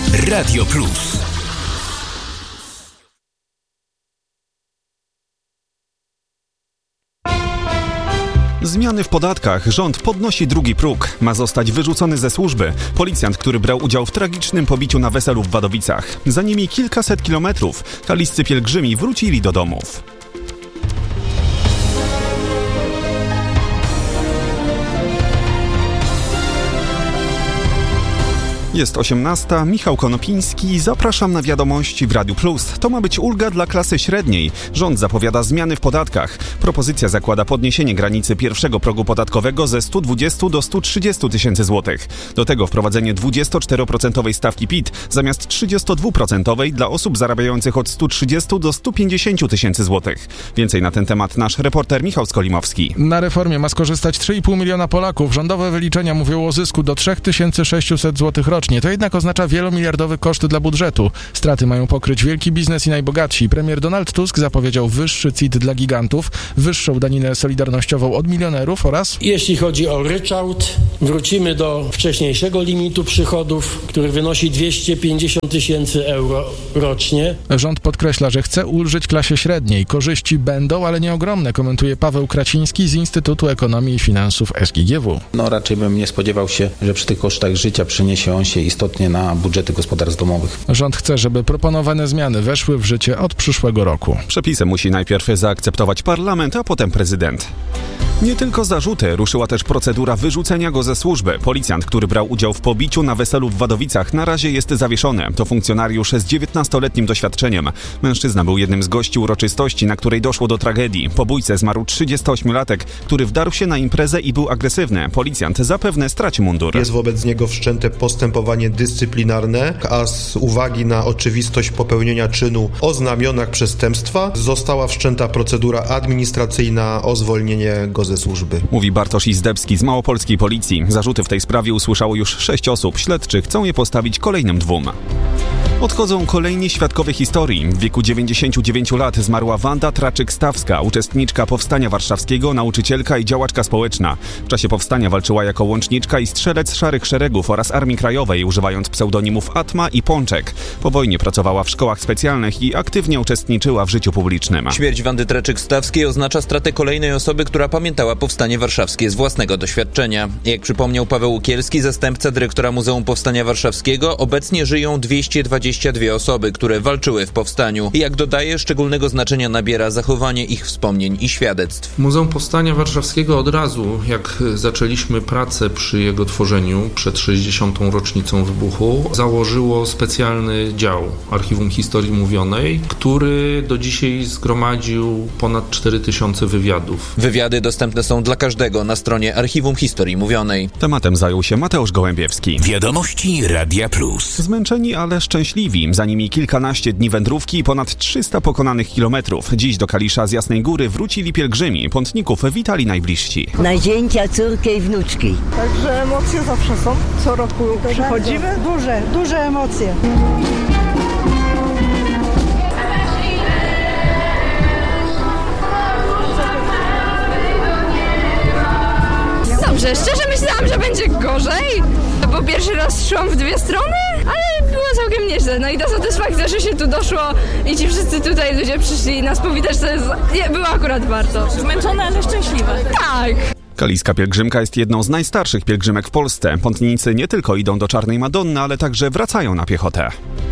Radio Plus. Zmiany w podatkach. Rząd podnosi drugi próg. Ma zostać wyrzucony ze służby policjant, który brał udział w tragicznym pobiciu na weselu w Wadowicach. Za nimi kilkaset kilometrów. Kaliscy pielgrzymi wrócili do domów. Jest 18:00, Michał Konopiński, zapraszam na wiadomości w Radiu Plus. To ma być ulga dla klasy średniej. Rząd zapowiada zmiany w podatkach. Propozycja zakłada podniesienie granicy pierwszego progu podatkowego ze 120 do 130 tysięcy złotych. Do tego wprowadzenie 24% stawki PIT zamiast 32% dla osób zarabiających od 130 do 150 tysięcy złotych. Więcej na ten temat nasz reporter Michał Skolimowski. Na reformie ma skorzystać 3,5 miliona Polaków. Rządowe wyliczenia mówią o zysku do 3600 zł rocznie. To jednak oznacza wielomiliardowy koszt dla budżetu. Straty mają pokryć wielki biznes i najbogatsi. Premier Donald Tusk zapowiedział wyższy CIT dla gigantów, wyższą daninę solidarnościową od milionerów oraz... Jeśli chodzi o ryczałt, wrócimy do wcześniejszego limitu przychodów, który wynosi 250 tysięcy euro rocznie. Rząd podkreśla, że chce ulżyć klasie średniej. Korzyści będą, ale nie ogromne, komentuje Paweł Kraciński z Instytutu Ekonomii i Finansów SGGW. Raczej bym nie spodziewał się, że przy tych kosztach życia przeniesie on się istotnie na budżety gospodarstw domowych. Rząd chce, żeby proponowane zmiany weszły w życie od przyszłego roku. Przepisy musi najpierw zaakceptować parlament, a potem prezydent. Nie tylko zarzuty, ruszyła też procedura wyrzucenia go ze służby. Policjant, który brał udział w pobiciu na weselu w Wadowicach, na razie jest zawieszony. To funkcjonariusz z 19-letnim doświadczeniem. Mężczyzna był jednym z gości uroczystości, na której doszło do tragedii. Po bójce zmarł 38-latek, który wdarł się na imprezę i był agresywny. Policjant zapewne straci mundur. Jest wobec niego wszczęte postępowanie dyscyplinarne, a z uwagi na oczywistość popełnienia czynu o znamionach przestępstwa została wszczęta procedura administracyjna o zwolnienie go ze służby. Mówi Bartosz Izdebski z małopolskiej policji. Zarzuty w tej sprawie usłyszało już 6 osób. Śledczy chcą je postawić kolejnym 2. Odchodzą kolejni świadkowie historii. W wieku 99 lat zmarła Wanda Traczyk-Stawska, uczestniczka Powstania Warszawskiego, nauczycielka i działaczka społeczna. W czasie powstania walczyła jako łączniczka i strzelec Szarych Szeregów oraz Armii Krajowej, używając pseudonimów Atma i Pączek. Po wojnie pracowała w szkołach specjalnych i aktywnie uczestniczyła w życiu publicznym. Śmierć Wandy Traczyk-Stawskiej oznacza stratę kolejnej osoby, która pamiętała Powstanie Warszawskie z własnego doświadczenia. Jak przypomniał Paweł Ukielski, zastępca dyrektora Muzeum Powstania Warszawskiego, obecnie żyją 222 osoby, które walczyły w powstaniu. I jak dodaje, szczególnego znaczenia nabiera zachowanie ich wspomnień i świadectw. Muzeum Powstania Warszawskiego od razu, jak zaczęliśmy pracę przy jego tworzeniu, przed 60. rocznicą wybuchu, założyło specjalny dział Archiwum Historii Mówionej, który do dzisiaj zgromadził ponad 4000 wywiadów. Wywiady dostępne są dla każdego na stronie Archiwum Historii Mówionej. Tematem zajął się Mateusz Gołębiewski. Wiadomości Radia Plus. Zmęczeni, ale szczęśliwi. Za nimi kilkanaście dni wędrówki i ponad 300 pokonanych kilometrów. Dziś do Kalisza z Jasnej Góry wrócili pielgrzymi. Pątników witali najbliżsi. Na zięcia, córkę i wnuczki. Także emocje zawsze są. Co roku przychodzimy. Duże emocje. Dobrze, szczerze myślałam, że będzie gorzej, bo pierwszy raz szłam w 2 strony, ale było całkiem nieźle. No i ta satysfakcja, że się tu doszło i ci wszyscy tutaj ludzie przyszli nas powitać, to było akurat warto. Zmęczone, ale szczęśliwe. Tak. Kaliska pielgrzymka jest jedną z najstarszych pielgrzymek w Polsce. Pątnicy nie tylko idą do Czarnej Madonny, ale także wracają na piechotę.